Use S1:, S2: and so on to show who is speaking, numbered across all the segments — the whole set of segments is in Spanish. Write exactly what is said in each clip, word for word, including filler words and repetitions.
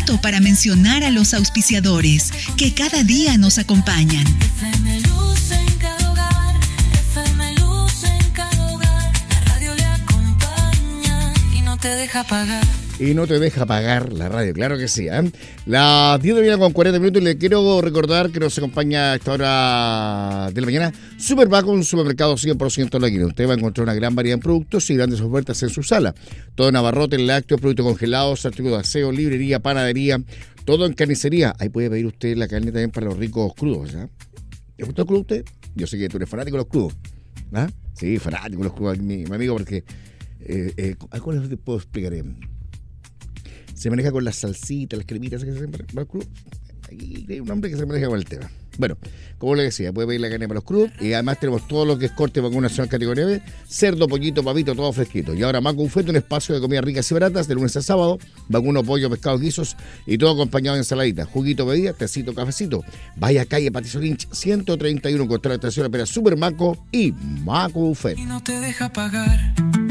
S1: minuto para mencionar a los auspiciadores que cada día nos acompañan.
S2: F M Luz en cada hogar, F M Luz en cada hogar. La radio le acompaña y no te deja pagar.
S3: Y no te deja pagar la radio, claro que sí, ¿eh? Las diez de la mañana con cuarenta minutos y le quiero recordar que nos acompaña a esta hora de la mañana Supervaco, un supermercado cien por ciento lácteo. Usted va a encontrar una gran variedad de productos y grandes ofertas en su sala. Todo en abarrotes, lácteos, productos congelados, artículos de aseo, librería, panadería, todo en carnicería. Ahí puede pedir usted la carne también para los ricos crudos, ¿ya? ¿Le gusta el crudo a usted? Yo sé que tú eres fanático de los crudos, ¿ah? Sí, fanático de los crudos, mi, mi amigo, porque eh, eh, ¿cómo les puedo explicar? Se maneja con las salsitas, las cremitas, que se para el crudo. Hay un hombre que se maneja con el tema. Bueno, como le decía, puede pedir la carne para los crudos y además tenemos todo lo que es corte de vacunación categoría B, cerdo, pollito, pavito, todo fresquito. Y ahora Maco Buffet, un espacio de comidas ricas y baratas de lunes a sábado, vacuno, pollo, pescado, guisos y todo acompañado de ensaladita, juguito, bebida, tecito, cafecito. Vaya calle Patricio Lynch, ciento treinta y uno, contra la estación opera Super Maco y Maco Buffet.
S2: Y no te deja pagar.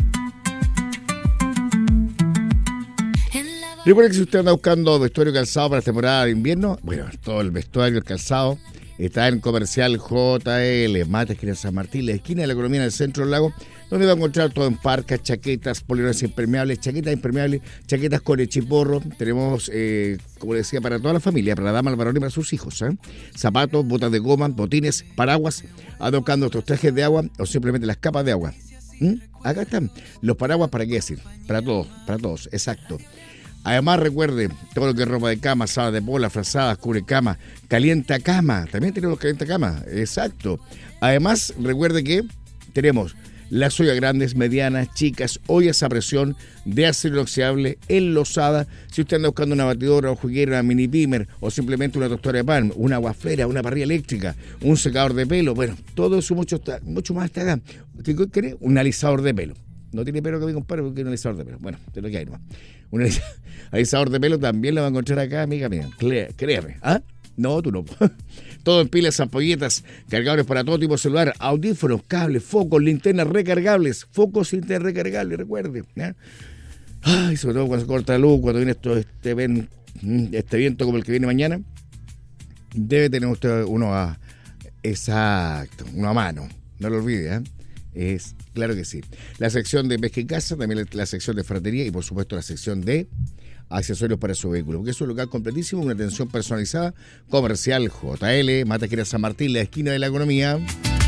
S3: Recuerden que si usted anda buscando vestuario calzado para la temporada de invierno, bueno, todo el vestuario, el calzado, está en Comercial J L, Mata, esquina San Martín, la esquina de la economía en el centro del lago, donde va a encontrar todo en parcas, chaquetas, polerones impermeables, chaquetas impermeables, chaquetas con echiporro. Tenemos, eh, como les decía, para toda la familia, para la dama, el varón y para sus hijos, ¿eh? Zapatos, botas de goma, botines, paraguas, adoptando estos trajes de agua o simplemente las capas de agua. ¿Mm? Acá están los paraguas, ¿para qué decir? Para todos, para todos, exacto. Además, recuerde, todo lo que es ropa de cama, sábanas de pola, frazadas, cubre cama, calienta cama. También tenemos calienta cama, exacto. Además, recuerde que tenemos las ollas grandes, medianas, chicas, ollas a presión de acero inoxidable, enlosada. Si usted anda buscando una batidora o juguera, una mini pimer o simplemente una tostada de pan, una guaflera, una parrilla eléctrica, un secador de pelo, bueno, todo eso mucho, mucho más está acá. ¿Qué quiere? Un alisador de pelo. No tiene pelo que me compare porque es un alisador de pelo. Bueno, de lo que hay nomás. Un alisador de pelo también lo va a encontrar acá, amiga mía. Créame. ¿Ah? No, tú no. Todo en pilas, ampolletas, cargadores para todo tipo de celular, audífonos, cables, focos, linternas recargables, focos y linternas recargables, recuerde. ¿eh? Ay, sobre todo cuando se corta la luz, cuando viene esto, este, ven, este viento como el que viene mañana, debe tener usted uno a, exacto, uno a mano. No lo olvide, ¿eh? Es claro que sí. La sección de pesca y casa, también la sección de ferretería y por supuesto la sección de accesorios para su vehículo, porque es un local completísimo, una atención personalizada. Comercial J L, Mataquera San Martín, la esquina de la economía.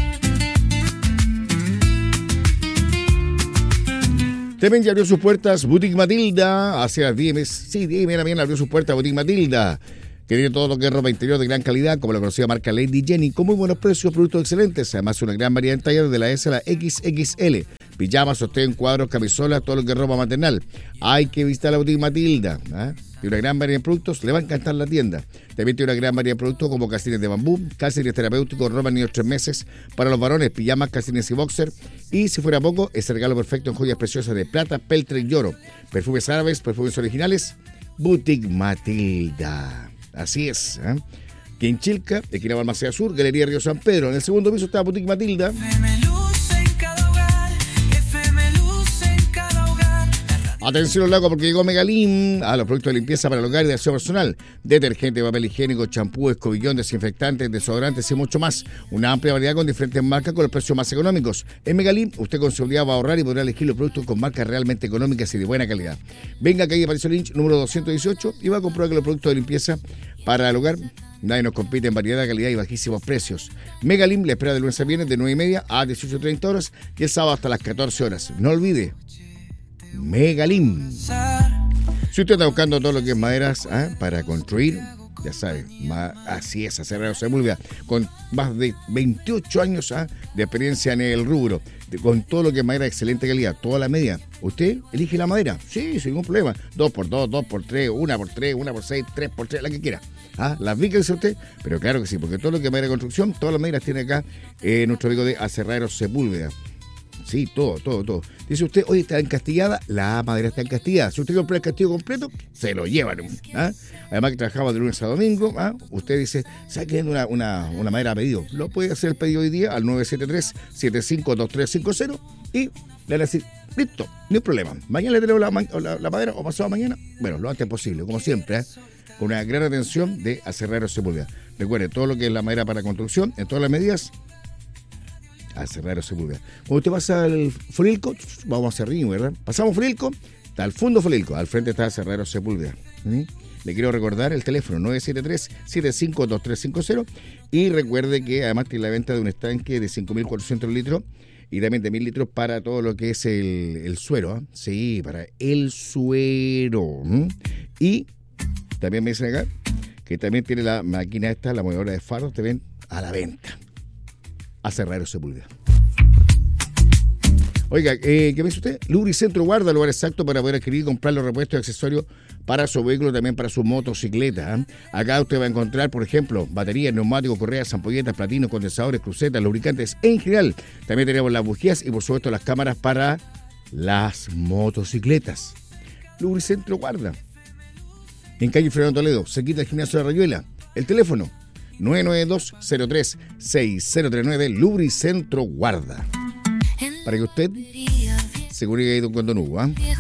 S3: También ya abrió sus puertas Boutique Matilda hacia las diez, sí, diez y media mañana abrió sus puertas Boutique Matilda, que tiene todo lo que es ropa interior de gran calidad, como la conocida marca Lady Jenny, con muy buenos precios, productos excelentes. Además, una gran variedad de tallas de la S a la equis equis ele. Pijamas, sostén, cuadros, camisolas, todo lo que es ropa maternal. Hay que visitar la Boutique Matilda. ¿eh? Tiene una gran variedad de productos, le va a encantar la tienda. También tiene una gran variedad de productos como calcetines de bambú, calcetines terapéuticos, ropa niños tres meses, para los varones, pijamas, calcetines y boxer. Y si fuera poco, es el regalo perfecto en joyas preciosas de plata, peltre y oro. Perfumes árabes, perfumes originales, Boutique Matilda. Así es, ¿eh? Que en Chilca, esquina Balmaceda Sur, Galería Río San Pedro. En el segundo piso está Boutique Matilda. Atención, loco, porque llegó Megalim a los productos de limpieza para el hogar y de aseo personal. Detergente, papel higiénico, champú, escobillón, desinfectantes, desodorantes y mucho más. Una amplia variedad con diferentes marcas con los precios más económicos. En Megalim, usted con seguridad va a ahorrar y podrá elegir los productos con marcas realmente económicas y de buena calidad. Venga a calle Patricio Lynch, número doscientos dieciocho, y va a comprobar que los productos de limpieza para el hogar, nadie nos compite en variedad, calidad y bajísimos precios. Megalim le espera de lunes a viernes de nueve y media a dieciocho treinta horas y el sábado hasta las catorce horas. No olvide, Megalim. Si usted está buscando todo lo que es maderas ¿eh? para construir, ya sabe, ma- así es, Aserraderos Sepúlveda, con más de veintiocho años ¿eh? de experiencia en el rubro, de, con todo lo que es madera de excelente calidad, toda la media. ¿Usted elige la madera? Sí, sin ningún problema. dos por dos, dos por tres, una por tres, una por seis, tres por tres, la que quiera. ¿Ah? Las vicas dice usted, pero claro que sí, porque todo lo que es madera de construcción, todas las maderas tiene acá eh, nuestro amigo de Aserraderos Sepúlveda. Sí, todo, todo, todo. Dice usted, oye, está encastillada, la madera está encastillada. Si usted compra el castillo completo, se lo llevan. ¿ah? Además que trabajamos de lunes a domingo. ¿ah? Usted dice, ¿sabe que una, una, una madera a pedido? Lo puede hacer el pedido hoy día al nueve siete tres, siete cinco dos tres cinco cero y le van a decir, listo, no hay problema. Mañana le tenemos la, la, la madera o pasado mañana. Bueno, lo antes posible, como siempre. ¿eh? con una gran atención de Aserraderos Sepúlveda. Recuerde, todo lo que es la madera para construcción, en todas las medidas, Aserraderos Sepúlveda. Cuando usted pasa al Frilco, vamos hacia arriba, ¿verdad? Pasamos Frilco, está el fondo Frilco, al frente está Aserraderos Sepúlveda. ¿Mm? Le quiero recordar el teléfono nueve siete tres, siete cinco dos tres cinco cero y recuerde que además tiene la venta de un estanque de cinco mil cuatrocientos litros y también de mil litros para todo lo que es el, el suero. ¿eh? Sí, para el suero. ¿Mm? Y también me dicen acá que también tiene la máquina esta, la movedora de faros, te ven a la venta. Aserraderos Sepúlveda. Oiga, eh, ¿qué me dice usted? Lubricentro Guarda, lugar exacto para poder adquirir y comprar los repuestos y accesorios para su vehículo, también para su motocicleta. ¿eh? Acá usted va a encontrar, por ejemplo, baterías, neumáticos, correas, ampolletas, platinos, condensadores, crucetas, lubricantes en general. También tenemos las bujías y, por supuesto, las cámaras para las motocicletas. Lubricentro Guarda. En calle Fernando Toledo, se quita el gimnasio de Rayuela. El teléfono nueve nueve dos, cero tres, seis cero tres nueve, Lubricentro Guarda. Para que usted se cubra ahí cuando no hubo, ¿eh?